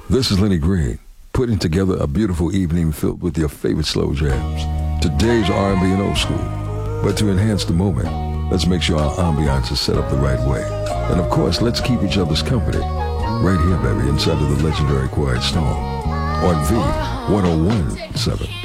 This is Lenny Green, putting together a beautiful evening filled with your favorite slow jams. Today's R&B and old school. But to enhance the moment, let's make sure our ambiance is set up the right way. And of course, let's keep each other's company. Right here, baby, inside of the legendary Quiet Storm on V 101.7.